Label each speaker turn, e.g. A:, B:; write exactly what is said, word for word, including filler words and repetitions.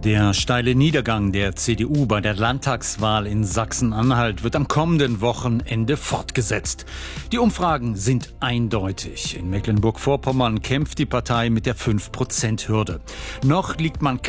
A: Der steile Niedergang der C D U bei der Landtagswahl in Sachsen-Anhalt wird am kommenden Wochenende fortgesetzt. Die Umfragen sind eindeutig. In Mecklenburg-Vorpommern kämpft die Partei mit der fünf Prozent Hürde. Noch liegt man